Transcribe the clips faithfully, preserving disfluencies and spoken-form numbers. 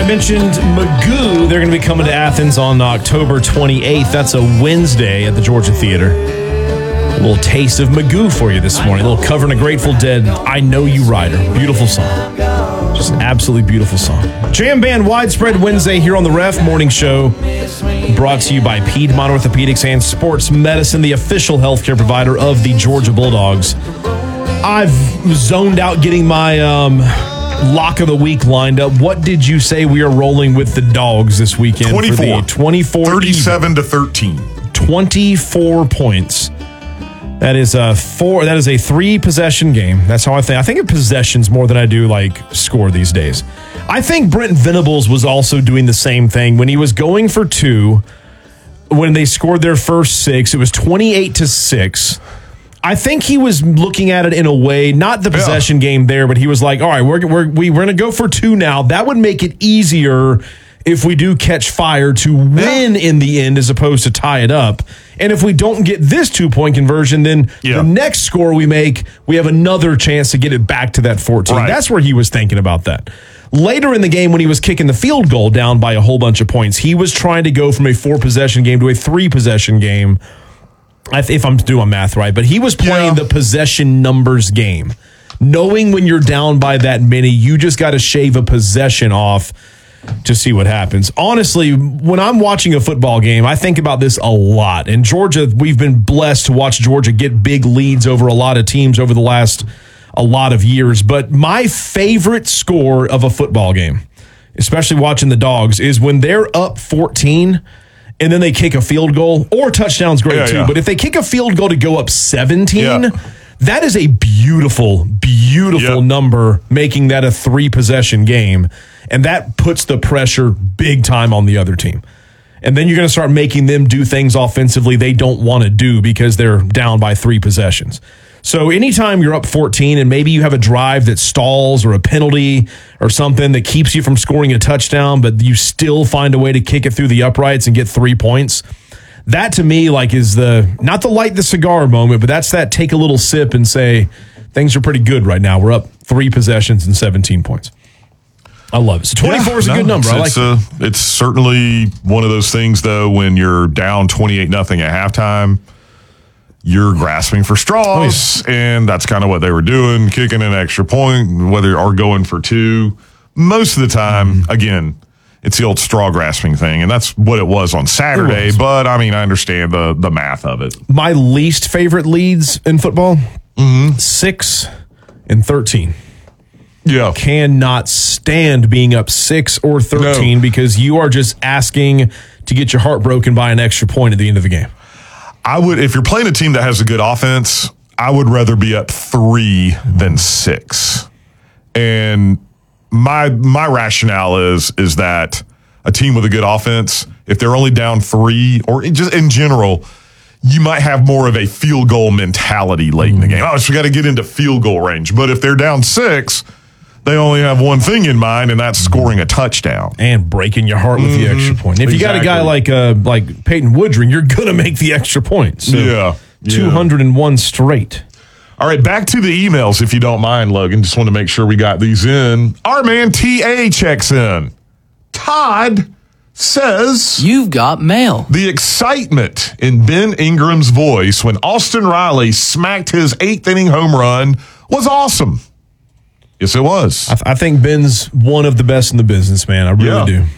mentioned Magoo. They're going to be coming to Athens on October twenty-eighth. That's a Wednesday at the Georgia Theater. A little taste of Magoo for you this morning. A little cover in a Grateful Dead, I Know You Rider. Beautiful song. Just an absolutely beautiful song. Jam Band Widespread Wednesday here on the Ref Morning Show. Brought to you by Piedmont Orthopedics and Sports Medicine, the official healthcare provider of the Georgia Bulldogs. I've zoned out getting my um, lock of the week lined up. What did you say we are rolling with the Dogs this weekend? twenty-four. For the twenty-four thirty-seven to thirteen. twenty-four points. That is a four. That is a three possession game. That's how I think. I think of possessions more than I do like score these days. I think Brent Venables was also doing the same thing when he was going for two. When they scored their first six, it was twenty-eight to six. I think he was looking at it in a way, not the possession yeah. game there, but he was like, all right, we're, we're, we're going to go for two now. That would make it easier if we do catch fire to win yeah. in the end as opposed to tie it up. And if we don't get this two-point conversion, then yeah. the next score we make, we have another chance to get it back to that fourteen. Right. That's where he was thinking about that. Later in the game, when he was kicking the field goal down by a whole bunch of points, he was trying to go from a four-possession game to a three-possession game. If I'm doing math right, but he was playing yeah. the possession numbers game. Knowing when you're down by that many, you just got to shave a possession off to see what happens. Honestly, when I'm watching a football game, I think about this a lot. And Georgia, we've been blessed to watch Georgia get big leads over a lot of teams over the last a lot of years. But my favorite score of a football game, especially watching the Dogs, is when they're up fourteen and then they kick a field goal, or touchdown's great yeah, too. Yeah. But if they kick a field goal to go up seventeen, yeah. that is a beautiful, beautiful yep. number, making that a three-possession game. And that puts the pressure big time on the other team. And then you're going to start making them do things offensively they don't want to do because they're down by three possessions. So anytime you're up fourteen and maybe you have a drive that stalls or a penalty or something that keeps you from scoring a touchdown, but you still find a way to kick it through the uprights and get three points, that to me like is the, not the light the cigar moment, but that's that take a little sip and say, things are pretty good right now. We're up three possessions and seventeen points. I love it. So twenty-four yeah, is a no, good number. I like it's, uh, it's certainly one of those things, though, when you're down twenty-eight nothing at halftime, you're grasping for straws, oh, yeah. and that's kind of what they were doing, kicking an extra point, whether or going for two. Most of the time, mm-hmm. again, it's the old straw grasping thing, and that's what it was on Saturday. Was. But, I mean, I understand the, the math of it. My least favorite leads in football, mm-hmm. six and thirteen. Yeah. Cannot stand being up six or thirteen no. because you are just asking to get your heart broken by an extra point at the end of the game. I would, if you're playing a team that has a good offense, I would rather be up three than six. And my my rationale is is that a team with a good offense, if they're only down three, or just in general, you might have more of a field goal mentality late mm-hmm. in the game. Oh, so we got to get into field goal range. But if they're down six, they only have one thing in mind, and that's scoring a touchdown. And breaking your heart with mm-hmm. the extra point. And if exactly. you got a guy like uh, like Peyton Woodring, you're going to make the extra point. So yeah. two hundred one straight. All right, back to the emails, if you don't mind, Logan. Just want to make sure we got these in. Our man T A checks in. Todd says, you've got mail. The excitement in Ben Ingram's voice when Austin Riley smacked his eighth inning home run was awesome. Yes, it was. I, th- I think Ben's one of the best in the business, man. I really yeah. do.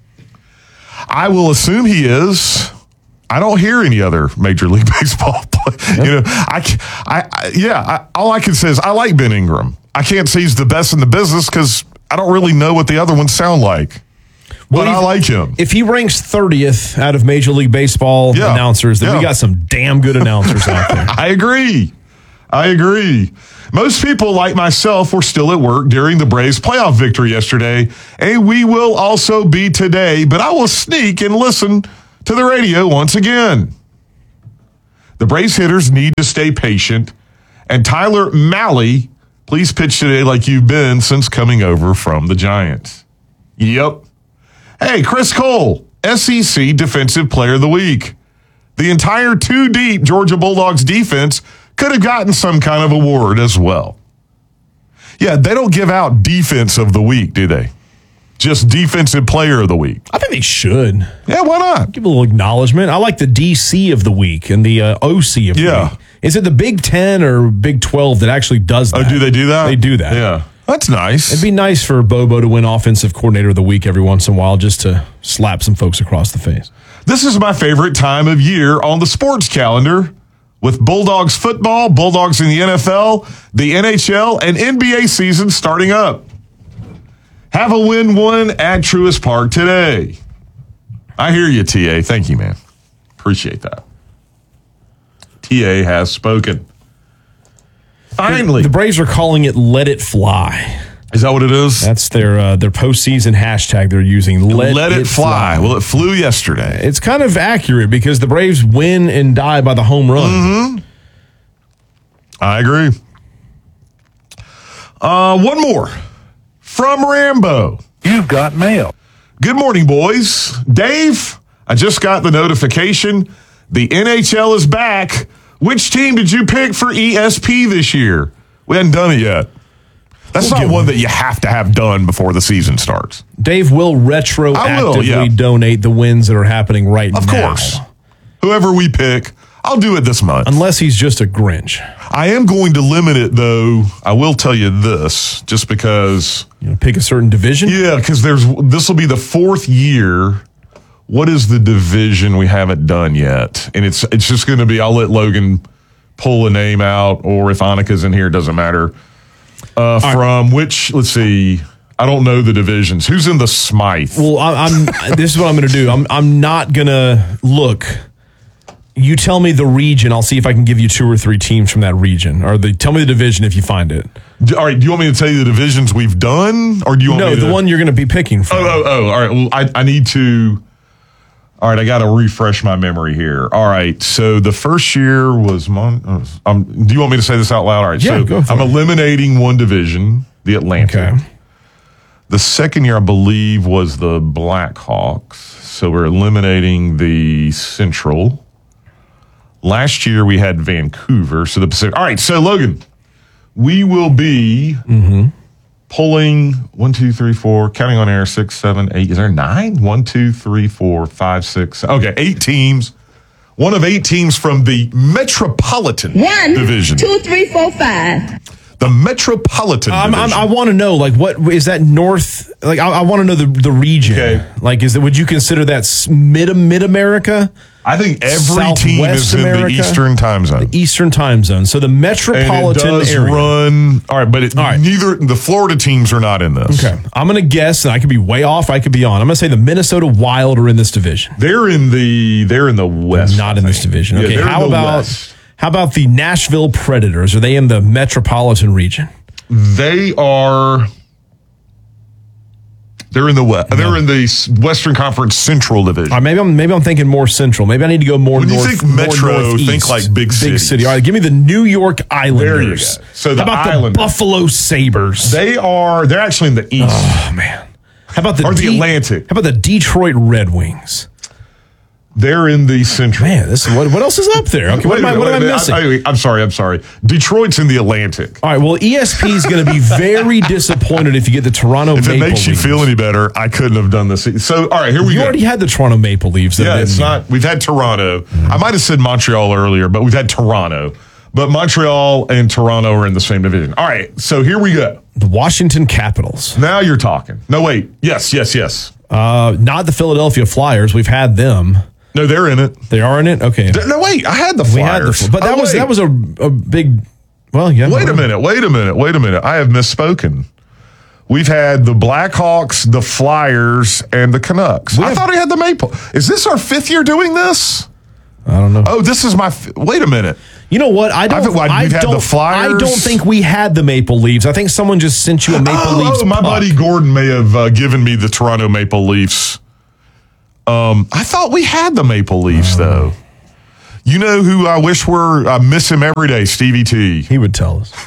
I will assume he is. I don't hear any other Major League Baseball play. Yep. You know, I, I, I yeah. I, all I can say is I like Ben Ingram. I can't say he's the best in the business because I don't really know what the other ones sound like. But well, I like him. If he ranks thirtieth out of Major League Baseball yeah. announcers, then yeah. we got some damn good announcers out there. I agree. I agree. Most people, like myself, were still at work during the Braves playoff victory yesterday, and we will also be today, but I will sneak and listen to the radio once again. The Braves hitters need to stay patient, and Tyler Mahle, please pitch today like you've been since coming over from the Giants. Yep. Hey, Chris Cole, S E C Defensive Player of the Week. The entire two-deep Georgia Bulldogs defense could have gotten some kind of award as well. Yeah, they don't give out defense of the week, do they? just defensive player of the week? I think they should. Yeah, why not? Give a little acknowledgement. I like the D C of the week and the uh, O C of the Yeah. week. Is it the Big Ten or Big twelve that actually does that? Oh, do they do that? They do that. Yeah. That's nice. It'd be nice for Bobo to win Offensive Coordinator of the Week every once in a while just to slap some folks across the face. This is my favorite time of year on the sports calendar with Bulldogs football, Bulldogs in the N F L, the N H L, and N B A season starting up. Have a win one at Truist Park today. I hear you, T A. Thank you, man. Appreciate that. T A has spoken. Finally. The, the Braves are calling it Let It Fly. Is that what it is? That's their uh, their postseason hashtag they're using. Let, Let it, it fly. fly. Well, it flew yesterday. It's kind of accurate because the Braves win and die by the home run. Mm-hmm. I agree. Uh, one more from Rambo. You've got mail. Good morning, boys. Dave, I just got the notification. The N H L is back. Which team did you pick for E S P this year? We hadn't done it yet. That's We'll not get one one. that you have to have done before the season starts. Dave will retroactively I will, yeah. donate the wins that are happening right Of now. course. Whoever we pick, I'll do it this month. Unless he's just a Grinch. I am going to limit it, though. I will tell you this, just because... You know, pick a certain division. Yeah, because there's this will be the fourth year. What is the division we haven't done yet? And it's it's just going to be, I'll let Logan pull a name out, or if Annika's in here, it doesn't matter. Uh, from right. which, let's see, I don't know the divisions. Who's in the Smythe? Well, I, I'm. This is what I'm going to do. I'm. I'm not going to look. You tell me the region. I'll see if I can give you two or three teams from that region. Or the, tell me the division if you find it. All right. Do you want me to tell you the divisions we've done, or do you want no me to? No, the one you're going to be picking from. Oh, oh, oh. All right. Well, I, I need to. All right, I got to refresh my memory here. All right, so the first year was Mon. Um, do you want me to say this out loud? All right, yeah, so go for I'm it. eliminating one division, the Atlantic. Okay. The second year, I believe, was the Blackhawks. So we're eliminating the Central. Last year, we had Vancouver. So the Pacific. All right, so Logan, we will be mm-hmm. pulling one, two, three, four, counting on air, six, seven, eight. Is there nine? One, two, three, four, five, six. Okay, eight teams. One of eight teams from the Metropolitan One, Division. two, three, four, five. The Metropolitan I'm, I'm, Division. I want to know, like, what is that north? Like, I, I want to know the the region. Okay. Like, is it? Would you consider that s- mid mid America? I think every Southwest team is America? in the Eastern time zone. Eastern time zone. So the And metropolitan it does area. run. All right, but it, All right. neither the Florida teams are not in this. Okay, I'm going to guess, and I could be way off. I could be on. I'm going to say the Minnesota Wild are in this division. They're in the they're in the West. Not in I this think. division. Yeah, Okay, they're in how the about West. how about the Nashville Predators? Are they in the metropolitan region? They are. They're in the West. They're in the S- Western Conference Central Division. Or maybe I'm maybe I'm thinking more central. Maybe I need to go more When you north. think more metro, northeast. think like big Big cities. city. All right, give me the New York Islanders. There you go. So the how about Islanders. the Buffalo Sabres? They are. They're actually in the East. Oh man. How about the Or the De- Atlantic. How about the Detroit Red Wings? They're in the Central. Man, this is what what else is up there? Okay, what Wait am a I minute, what wait am a I minute. missing? I, I, I'm sorry. I'm sorry. Detroit's in the Atlantic. All right, well, E S P is going to be very disappointed if you get the Toronto If Maple it makes Leafs. you feel any better, I couldn't have done this. So, all right, here we You go. already had the Toronto Maple Leafs. That Yeah, didn't it's you? not. We've had Toronto. I might have said Montreal earlier, but we've had Toronto. But Montreal and Toronto are in the same division. All right, so here we go. The Washington Capitals. Now you're talking. No, wait. Yes, yes, yes. Uh, not the Philadelphia Flyers. We've had them. No, they're in it. They are in it. Okay, No, wait. I had the Flyers. we had the, but that Oh, was wait. that was a, a big. Well, yeah. Wait a minute. Wait a minute. Wait a minute. I have misspoken. We've had the Blackhawks, the Flyers, and the Canucks. I have- thought I had the Maple. Is this our fifth year doing this? I don't know. Oh, this is my. F- wait a minute. You know what? I don't. I've- well, I we've had don't. the Flyers. I don't think we had the Maple Leafs. I think someone just sent you a Maple oh, Leafs. oh, my puck. buddy Gordon may have uh, given me the Toronto Maple Leafs. Um, I thought we had the Maple Leafs though. You know who I wish were? I miss him every day. Stevie T. He would tell us.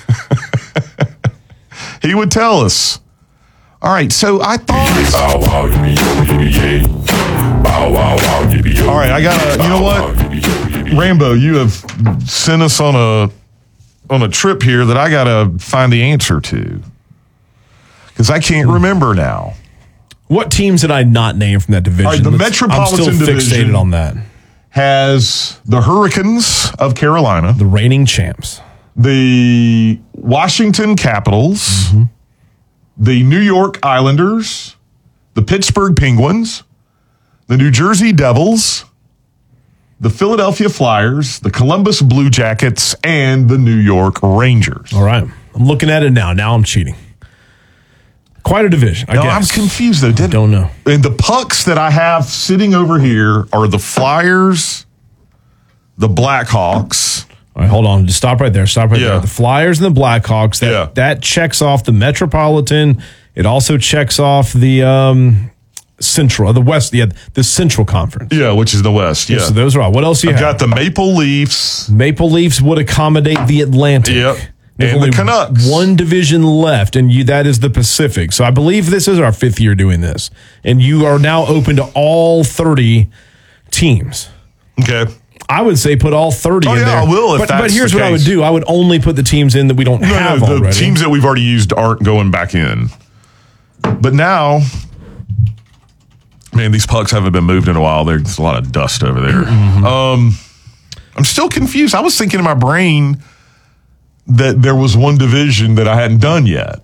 He would tell us. All right, so I thought. Bow wow, yippee yo, yippee yay. Bow wow wow, yippee yo. All right, I got to. You know what, Rambo? You have sent us on a on a trip here that I got to find the answer to because I can't remember now. What teams did I not name from that division? All right, the Let's- Metropolitan I'm still Division fixated on that. has the Hurricanes of Carolina, The reigning champs. the Washington Capitals, Mm-hmm. the New York Islanders, the Pittsburgh Penguins, the New Jersey Devils, the Philadelphia Flyers, the Columbus Blue Jackets, and the New York Rangers. All right. I'm looking at it now. Now I'm cheating. Quite a division, I No, guess. I'm confused though. Didn't, Don't know. And the pucks that I have sitting over here are the Flyers, the Blackhawks. All right, hold on. Just stop right there. Stop right Yeah. there. The Flyers and the Blackhawks. That, Yeah. that checks off the Metropolitan. It also checks off the um, Central, the West, yeah, the Central Conference. Yeah, which is the West. Yeah. So those are all. What else do you I've have? got the Maple Leafs. Maple Leafs would accommodate the Atlantic. Yep. There's And the only Canucks. One division left, and you that is the Pacific. So I believe this is our fifth year doing this. And you are now open to all thirty teams. Okay. I would say put all thirty Oh, in yeah, there. I will if but, that's but here's the what I would case. do. I would only put the teams in that we don't No, have no, the already. teams that we've already used aren't going back in. But now, man, these pucks haven't been moved in a while. There's a lot of dust over there. Mm-hmm. Um, I'm still confused. I was thinking in my brain that there was one division that I hadn't done yet.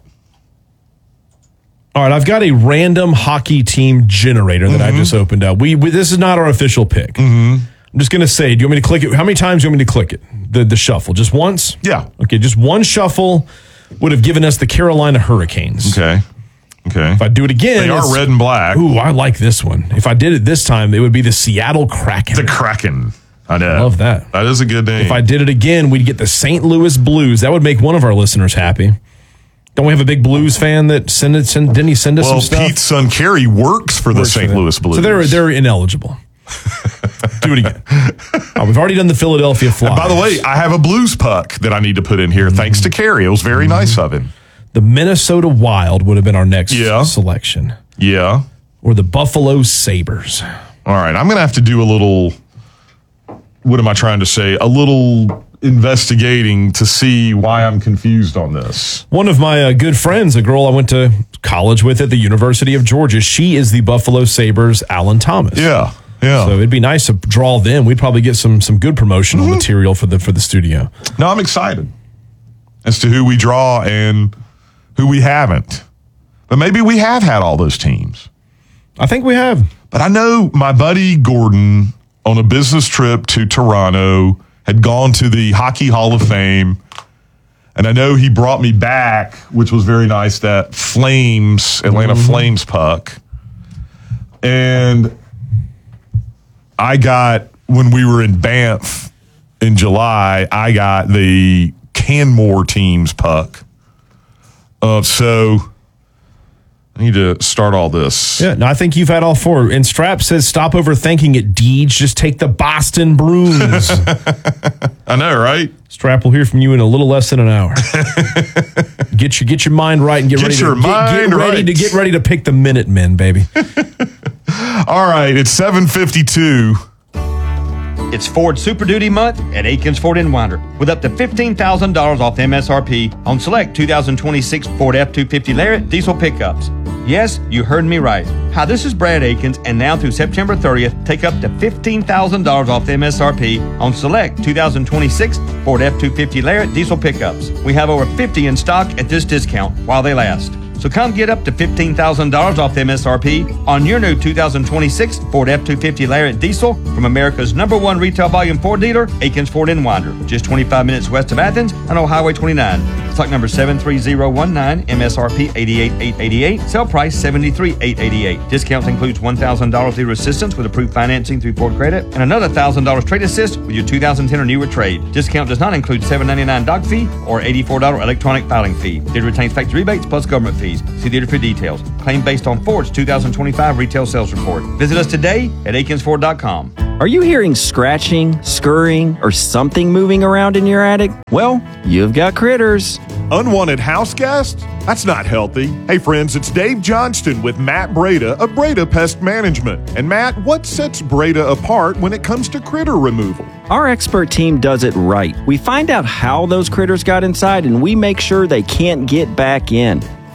All right, I've got a random hockey team generator that I just opened up. We, we this is not our official pick. Mm-hmm. I'm just going to say, do you want me to click it? How many times do you want me to click it? The the shuffle, just once? Yeah. Okay, just one shuffle would have given us the Carolina Hurricanes. Okay. Okay. If I do it again, They are it's- red and black. Ooh, I like this one. If I did it this time, it would be the Seattle Kraken. The Kraken. I know. Love that. That is a good name. If I did it again, we'd get the Saint Louis Blues. That would make one of our listeners happy. Don't we have a big Blues fan that send it? Send, didn't he send us well, some stuff? Pete's son Kerry works for the Works for Saint them. Louis Blues. So they're they're ineligible. Do it again. Oh, we've already done the Philadelphia Flyers. By the way, I have a Blues puck that I need to put in here. Thanks to Kerry. It was very nice of him. the Minnesota Wild would have been our next Yeah. selection, Yeah. or the Buffalo Sabres. All right. I'm going to have to do a little, what am I trying to say? A little investigating to see why I'm confused on this. One of my uh, good friends, a girl I went to college with at the University of Georgia, she is the Buffalo Sabres' Alan Thomas. Yeah. Yeah. So it'd be nice to draw them. We'd probably get some some good promotional Mm-hmm. material for the for the studio. No, I'm excited as to who we draw and who we haven't. But maybe we have had all those teams. I think we have. But I know my buddy Gordon on a business trip to Toronto had gone to the Hockey Hall of Fame. And I know he brought me back, which was very nice, that Flames, Atlanta Mm-hmm. Flames puck. And I got, when we were in Banff in July, I got the Canmore team's puck. Uh, so I need to start all this. Yeah, no, I think you've had all four. And Strap says, stop overthinking it, Deej. Just take the Boston Bruins. I know, right? Strap will hear from you in a little less than an hour. get your get your mind right and get, Get ready your to get, mind get ready right. to get ready to pick the Minutemen, baby. All right, it's seven fifty-two. It's Ford Super Duty month at Aikens Ford in Winder with up to fifteen thousand dollars off M S R P on select two thousand twenty-six Ford F two fifty Lariat diesel pickups. Yes, you heard me right. Hi, this is Brad Aikens, and now through September thirtieth, take up to fifteen thousand dollars off M S R P on select two thousand twenty-six Ford F two fifty Lariat diesel pickups. We have over fifty in stock at this discount while they last. So come get up to fifteen thousand dollars off M S R P on your new two thousand twenty-six Ford F two fifty Lariat diesel from America's number one retail volume Ford dealer, Aikens Ford in Winder, just twenty-five minutes west of Athens and on Highway twenty-nine. Stock number seven three zero one nine, M S R P eighty-eight thousand eight hundred eighty-eight, sale price seventy-three thousand eight hundred eighty-eight. Discounts includes one thousand dollars dealer assistance with approved financing through Ford Credit and another one thousand dollars trade assist with your two thousand ten or newer trade. Discount does not include seven ninety-nine doc fee or eighty-four dollars electronic filing fee. Dealer retains factory rebates plus government fees. See dealer for details. Claim based on Ford's two thousand twenty-five retail sales report. Visit us today at Aikens Ford dot com. Are you hearing scratching, scurrying, or something moving around in your attic? Well, you've got critters. Unwanted house guests? That's not healthy. Hey friends, it's Dave Johnston with Matt Breda of Breda Pest Management. And Matt, what sets Breda apart when it comes to critter removal? Our expert team does it right. We find out how those critters got inside and we make sure they can't get back in.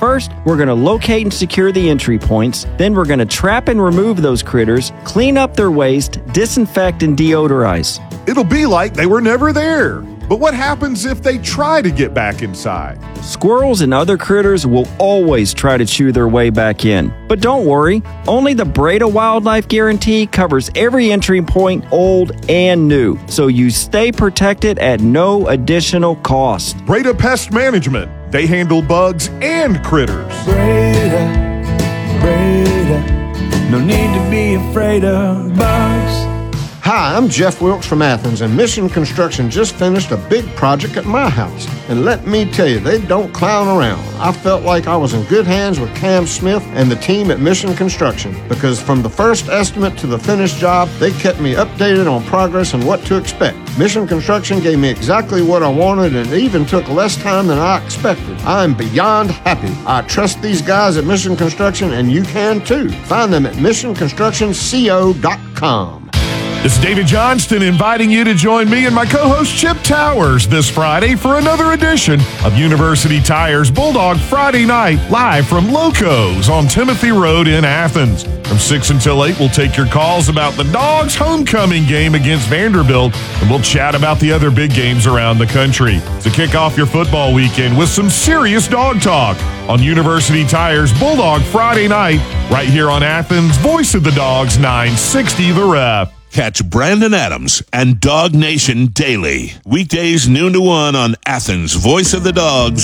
First, we're going to locate and secure the entry points. Then we're going to trap and remove those critters, clean up their waste, disinfect and deodorize. It'll be like they were never there. But what happens if they try to get back inside? Squirrels and other critters will always try to chew their way back in. But don't worry, only the Breda Wildlife Guarantee covers every entry point, old and new, so you stay protected at no additional cost. Breda Pest Management. They handle bugs and critters. Breda, Breda, no need to be afraid of bugs. Hi, I'm Jeff Wilkes from Athens, and Mission Construction just finished a big project at my house. And let me tell you, they don't clown around. I felt like I was in good hands with Cam Smith and the team at Mission Construction, because from the first estimate to the finished job, they kept me updated on progress and what to expect. Mission Construction gave me exactly what I wanted, and it even took less time than I expected. I'm beyond happy. I trust these guys at Mission Construction, and you can too. Find them at mission construction co dot com. This is David Johnston inviting you to join me and my co-host Chip Towers this Friday for another edition of University Tires Bulldog Friday Night, live from Locos on Timothy Road in Athens. From six until eight, we'll take your calls about the Dogs' homecoming game against Vanderbilt, and we'll chat about the other big games around the country. To kick off your football weekend with some serious dog talk on University Tires Bulldog Friday Night, right here on Athens' Voice of the Dogs, nine sixty The Ref. Catch Brandon Adams and Dog Nation daily. Weekdays noon to one on Athens' Voice of the Dogs.